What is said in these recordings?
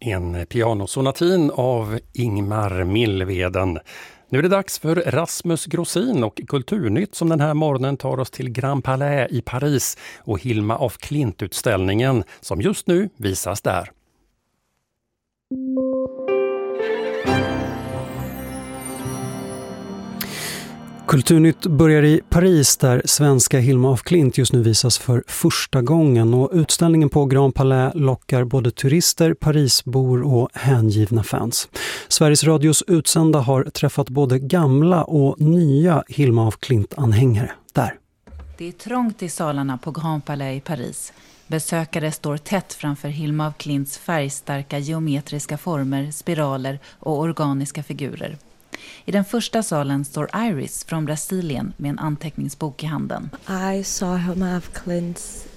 En pianosonatin av Ingmar Millveden. Nu är det dags för Rasmus Grossin och Kulturnytt som den här morgonen tar oss till Grand Palais i Paris och Hilma af Klint-utställningen som just nu visas där. Kulturnytt börjar i Paris där svenska Hilma af Klint just nu visas för första gången och utställningen på Grand Palais lockar både turister, Parisbor och hängivna fans. Sveriges Radios utsända har träffat både gamla och nya Hilma af Klint-anhängare där. Det är trångt i salarna på Grand Palais i Paris. Besökare står tätt framför Hilma af Klints färgstarka geometriska former, spiraler och organiska figurer. I den första salen står Iris från Brasilien med en anteckningsbok i handen. I saw Hilma af Klint's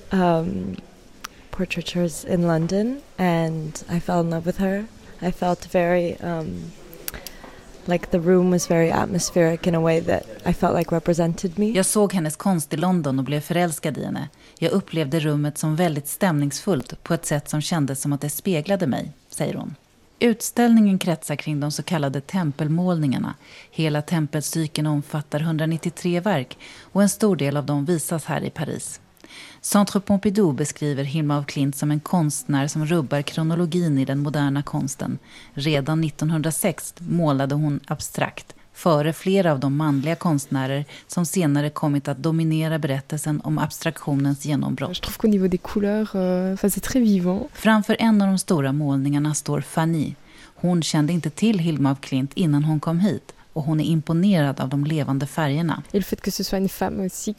portraitures in London and I fell in love with her. I felt very like the room was very atmospheric in a way that I felt like represented me. Jag såg hennes konst i London och blev förälskad i henne. Jag upplevde rummet som väldigt stämningsfullt på ett sätt som kändes som att det speglade mig, säger hon. Utställningen kretsar kring de så kallade tempelmålningarna. Hela tempelcykeln omfattar 193 verk och en stor del av dem visas här i Paris. Centre Pompidou beskriver Hilma af Klint som en konstnär som rubbar kronologin i den moderna konsten. Redan 1906 målade hon abstrakt, före flera av de manliga konstnärer som senare kommit att dominera berättelsen om abstraktionens genombrott. Je trouve qu'au niveau des couleurs, c'est très vivant. Framför en av de stora målningarna står Fanny. Hon kände inte till Hilma af Klint innan hon kom hit och hon är imponerad av de levande färgerna. Et le fait que ce soit une femme aussi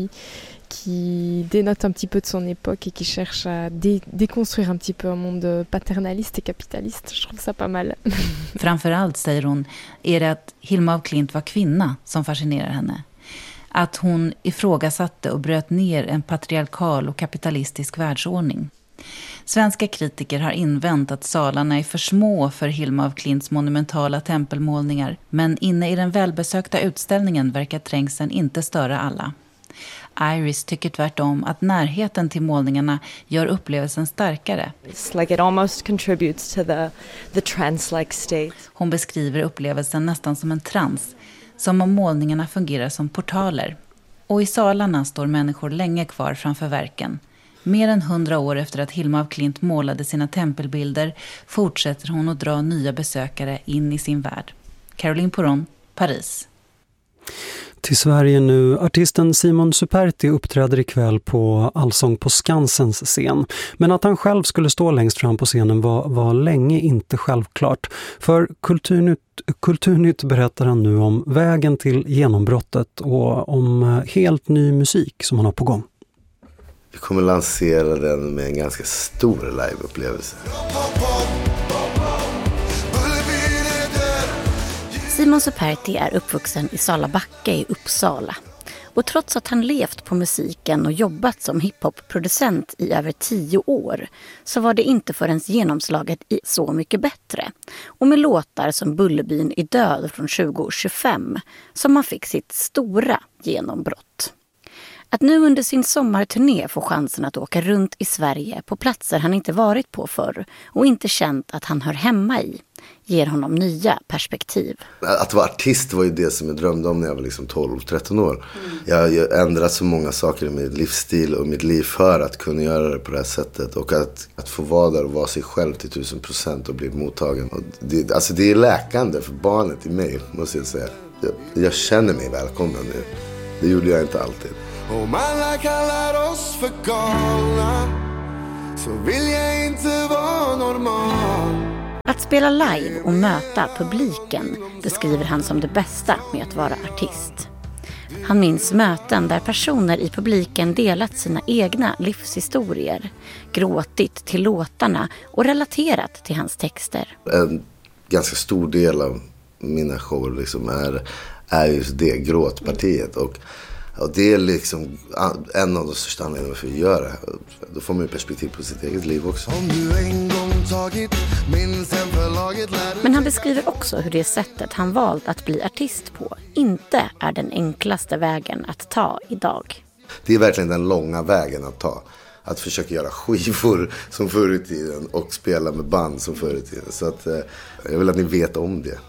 qui dénote un petit peu de son époque et qui cherche à déconstruire un petit peu un monde paternaliste et capitaliste. Je trouve ça pas mal. Framförallt, säger hon, är det att Hilma af Klint var kvinna som fascinerar henne. Att hon ifrågasatte och bröt ner en patriarkal och kapitalistisk världsordning. Svenska kritiker har invänt att salarna är för små för Hilma af Klints monumentala tempelmålningar, men inne i den välbesökta utställningen verkar trängseln inte störa alla. Iris tycker tvärtom att närheten till målningarna gör upplevelsen starkare. It's like it almost contributes to the trance-like state. Hon beskriver upplevelsen nästan som en trans, som om målningarna fungerar som portaler. Och i salarna står människor länge kvar framför verken. Mer än 100 år efter att Hilma af Klint målade sina tempelbilder fortsätter hon att dra nya besökare in i sin värld. Caroline Poron, Paris. Till Sverige nu. Artisten Simon Superti uppträder ikväll på Allsång på Skansens scen. Men att han själv skulle stå längst fram på scenen var länge inte självklart. För Kulturnytt berättar han nu om vägen till genombrottet och om helt ny musik som han har på gång. Vi kommer lansera den med en ganska stor liveupplevelse. Simon Superti är uppvuxen i Salabacka i Uppsala. Och trots att han levt på musiken och jobbat som hiphop-producent i över 10 år så var det inte förrän genomslaget i Så mycket bättre. Och med låtar som Bullerbyn är död från 2025 som man fick sitt stora genombrott. Att nu under sin sommarturné få chansen att åka runt i Sverige på platser han inte varit på förr och inte känt att han hör hemma i ger honom nya perspektiv. Att vara artist var ju det som jag drömde om när jag var liksom 12-13 år. Jag har ändrat så många saker i min livsstil och mitt liv för att kunna göra det på det här sättet. Och att få vara där och vara sig själv till 1000% och bli mottagen. Och det är läkande för barnet i mig, måste jag säga. Jag känner mig välkommen nu. Det gjorde jag inte alltid. Om alla kallar oss för galna så vill jag inte vara normal. Att spela live och möta publiken beskriver han som det bästa med att vara artist. Han minns möten där personer i publiken delat sina egna livshistorier, gråtit till låtarna och relaterat till hans texter. En ganska stor del av mina shower liksom är just det, gråtpartiet. Och det är liksom en av de största anledningarna för att göra det. Då får man ju perspektiv på sitt eget liv också. Men han beskriver också hur det sättet han valt att bli artist på inte är den enklaste vägen att ta idag. Det är verkligen den långa vägen att ta. att försöka göra skivor som förr i tiden och spela med band som förr i tiden. Så att jag vill att ni vet om det.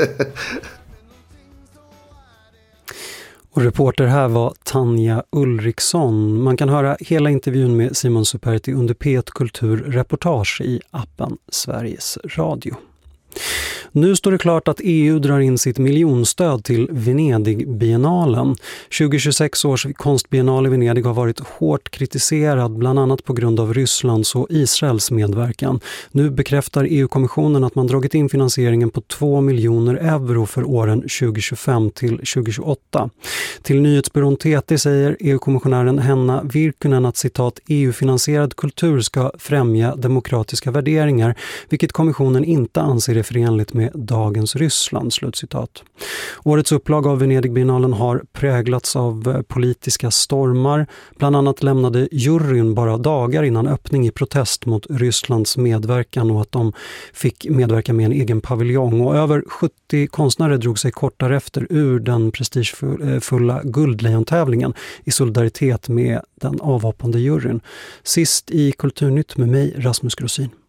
Och reporter här var Tanja Ulriksson. Man kan höra hela intervjun med Simon Superti under P1 Kultur-reportage i appen Sveriges Radio. Nu står det klart att EU drar in sitt miljonstöd till Venedig-biennalen. 2026 års konstbiennal i Venedig har varit hårt kritiserad, bland annat på grund av Rysslands och Israels medverkan. Nu bekräftar EU-kommissionen att man dragit in finansieringen på 2 miljoner euro för åren 2025 till 2028. Till nyhetsbyrån TT säger EU-kommissionären Henna Virkkunen att citat EU-finansierad kultur ska främja demokratiska värderingar, vilket kommissionen inte anser är förenligt med dagens Ryssland, slutcitat. Årets upplag av Venedig-biennalen har präglats av politiska stormar. Bland annat lämnade juryn bara dagar innan öppning i protest mot Rysslands medverkan och att de fick medverka med en egen paviljong. Och över 70 konstnärer drog sig kort därefter ur den prestigefulla Guldlejon-tävlingen i solidaritet med den avhoppande juryn. Sist i Kulturnytt med mig, Rasmus Grossin.